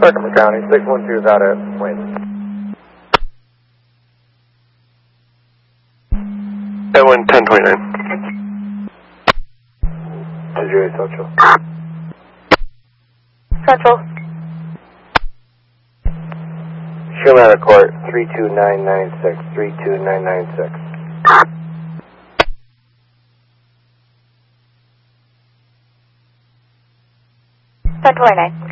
Herkimer County, 612 is out at Wayne. That one, 1029. Missouri Central. Central. Schumann Court, 32996, 32996. 1029.